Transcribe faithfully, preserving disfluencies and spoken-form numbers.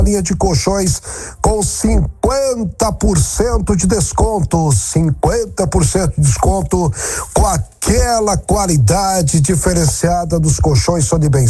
linha de colchões com cinquenta por cento de desconto, cinquenta por cento de desconto com aquela qualidade diferenciada dos colchões Sony Bem